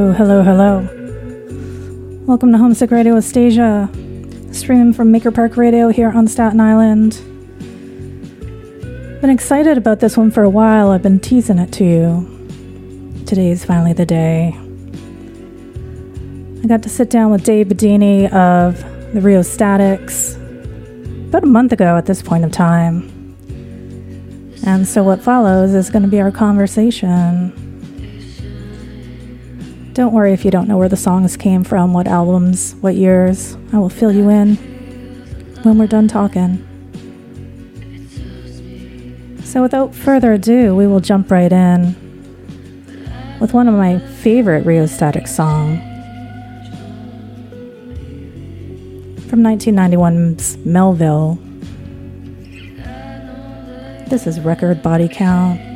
Hello, hello. Welcome to Homesick Radio with Stasia, streaming from Maker Park Radio here on Staten Island. Been excited about this one for a while. I've been teasing it to you. Today's finally the day. I got to sit down with Dave Bedini of the Rheostatics about a month ago at this point of time. And so what follows is going to be our conversation. Don't worry if you don't know where the songs came from, what albums, what years. I will fill you in when we're done talking. So without further ado, we will jump right in with one of my favorite Rheostatic songs from 1991's Melville. This is Record Body Count.